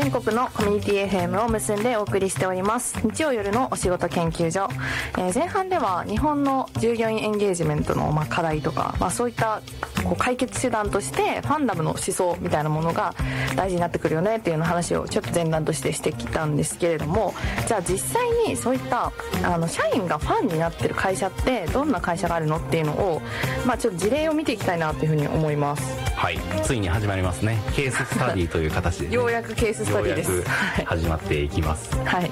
全国のコミュニティ FM を結んでお送りしております日曜夜のお仕事研究所、前半では日本の従業員エンゲージメントの課題とか、そういった解決手段としてファンダムの思想みたいなものが大事になってくるよねっていうような話をちょっと前段としてしてきたんですけれども、じゃあ実際にそういった社員がファンになってる会社ってどんな会社があるのっていうのを、ちょっと事例を見ていきたいなというふうに思います。 はい、ついに始まりますね。ケーススタディという形で、ね、 ようやくケーススタディです。 ようやく始まっていきます。 はい。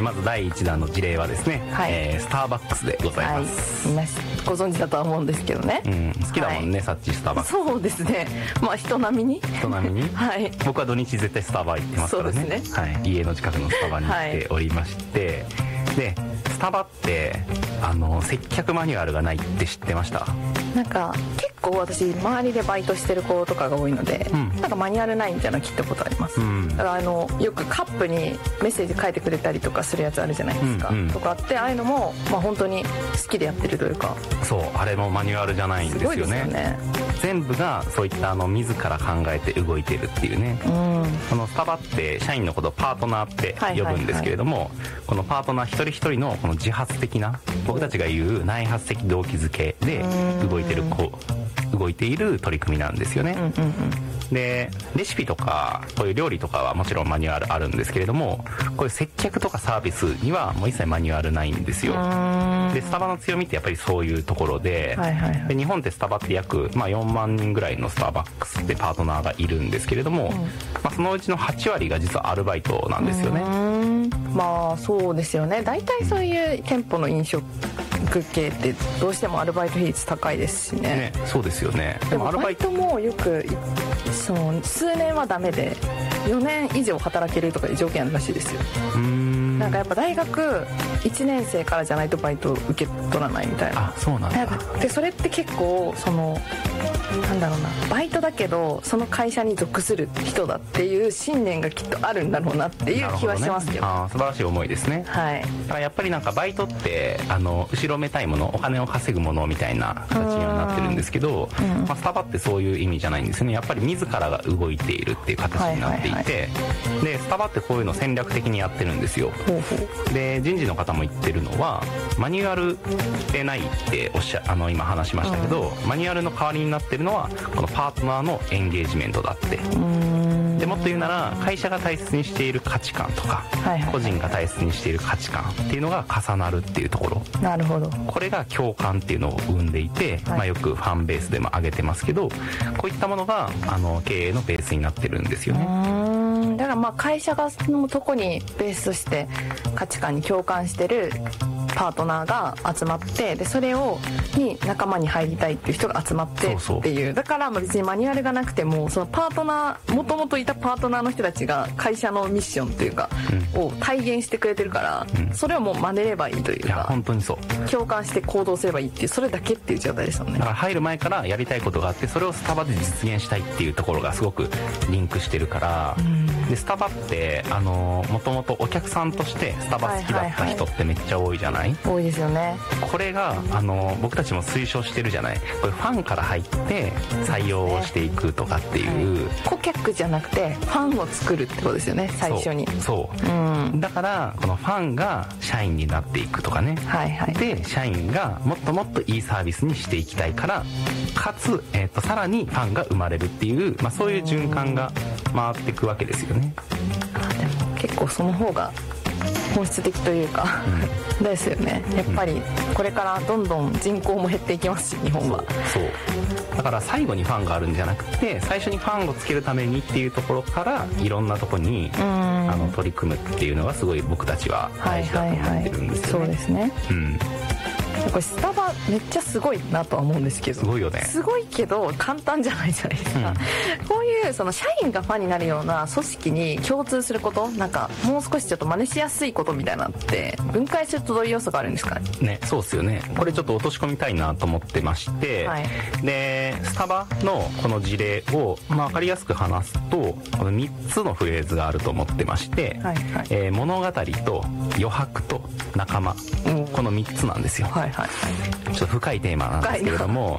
まず第1弾の事例はですね、はい、スターバックスでございます。 はい、みんなご存知だとは思うんですけどね。 好きだもんね、サッチスターバックス。 そうですね。人並みに。 人並みに。はい。僕は土日絶対スターバ行ってますからね。そうですね。はい。家の近くのスタバに行っておりまして、でスタバって接客マニュアルがないって知ってました？ なんか結構私周りでバイトしてる子とかが多いので、なんかマニュアルないみたいなの聞いたことあります。だからよくカップにメッセージ書いてくれたりとかするやつあるじゃないですか、とかってああいうのも本当に好きでやってるというか、 そうあれもマニュアルじゃないんですよね。すごいですよね。全部がそういった自ら考えて動いてるっていうね。このスタバって社員のことをパートナーって呼ぶんですけれども、このパートナー一人一人のこの自発的な、僕たちが言う内発的動機づけで動いている取り組みなんですよね。でレシピとかこういう料理とかはもちろんマニュアルあるんですけれども、こういう接客とかサービスにはもう一切マニュアルないんですよ。でスタバの強みってやっぱりそういうところで、で日本ってスタバって約、4万人ぐらいのスターバックスってパートナーがいるんですけれども、そのうちの8割が実はアルバイトなんですよね。 そうですよね。大体そういう店舗の飲食系ってどうしてもアルバイト比率高いですし ね。 そうですよね。 でもアルバイトもよく数年はダメで4年以上働けるとかいう条件あるらしいですよ。なんかやっぱ大学1年生からじゃないとバイト受け取らないみたいな。 そうなんだ。 でそれって結構なんだろうな、バイトだけどその会社に属する人だっていう信念がきっとあるんだろうなっていう気はしますけど。 素晴らしい思いですね。はい。だからやっぱりなんかバイトって後ろめたいもの、お金を稼ぐものみたいな形にはなってるんですけど、スタバってそういう意味じゃないんですよね。やっぱり自らが動いているっていう形になっていて、でスタバってこういうの戦略的にやってるんですよ。で人事の方も言ってるのは、マニュアルでないって今話しましたけど、マニュアルの代わりになってるのはこのパートナーのエンゲージメントだって。でもっと言うなら、会社が大切にしている価値観とか、個人が大切にしている価値観っていうのが重なるっていうところ。 なるほど。 これが共感っていうのを生んでいて、よくファンベースでも挙げてますけど、こういったものが経営のベースになってるんですよね。 だから会社がのとこにベースとして価値観に共感してるパートナーが集まって、でそれに仲間に入りたいっていう人が集まってっていう、だから別にマニュアルがなくても、そのパートナー、もともといたパートナーの人たちが会社のミッションというか、を体現してくれてるから、それをもう真似ればいいというか、 いや本当にそう、 共感して行動すればいいっていう、それだけっていう状態ですもんね。 だから入る前からやりたいことがあって、それをスタバで実現したいっていうところがすごくリンクしてるから、でスタバってもともとお客さんとしてスタバ好きだった人ってめっちゃ多いじゃない？ 多いですよね。 これが僕たちも推奨してるじゃない。これファンから入って採用をしていくとかっていう、 顧客じゃなくてファンを作るってことですよね、最初に。 そう、だからこのファンが社員になっていくとかね、で社員がもっともっといいサービスにしていきたいから、かつ、さらにファンが生まれるっていう、そういう循環が回っていくわけですよね。 でも結構その方が本質的というか、ですよね。やっぱりこれからどんどん人口も減っていきますし、日本は。 そうだから最後にファンがあるんじゃなくて、最初にファンをつけるためにっていうところからいろんなところに取り組むっていうのがすごい僕たちは大事だと思ってるんですよね。 そうですね。これスタバめっちゃすごいなとは思うんですけど、 すごいよね。 すごいけど簡単じゃないじゃないですか、こういうその社員がファンになるような組織に共通すること、なんかもう少しちょっと真似しやすいことみたいなって分解するとどういう要素があるんですかね。 そうですよね。これちょっと落とし込みたいなと思ってまして、でスタバのこの事例を分かりやすく話すと、この3つのフレーズがあると思ってまして、物語と余白と仲間、この3つなんですよ。ちょっと深いテーマなんですけれども、